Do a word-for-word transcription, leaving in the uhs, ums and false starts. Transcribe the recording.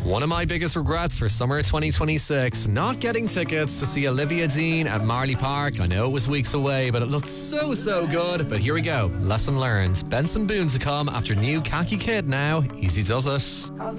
One of my biggest regrets for summer twenty twenty-six, not getting tickets to see Olivia Dean at Marley Park. I know it was weeks away, but it looked so, so good. But here we go. Lesson learned. Benson Boone to come after new Khaki Kid now. Easy does it.